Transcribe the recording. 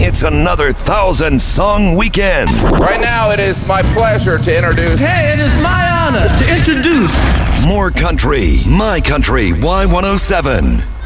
It's another 1,000-song weekend. Right now, it is my pleasure to introduce... Hey, it is my honor to introduce... More country, my country, Y107.